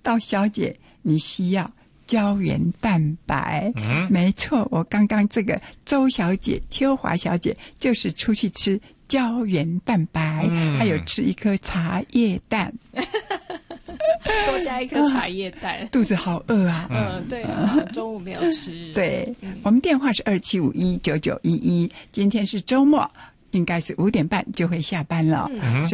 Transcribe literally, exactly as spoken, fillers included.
道小姐你需要胶原蛋白。 嗯， 没错，我刚刚这个周小姐、秋华小姐就是出去吃胶原蛋白， 嗯， 还有吃一颗茶叶蛋。 多加一颗茶叶蛋， 肚子好饿啊！ 嗯，对啊，中午没有吃。 对， 嗯， 我们电话是二七五一九九一一。今天是周末，应该是五点半就会下班了。 嗯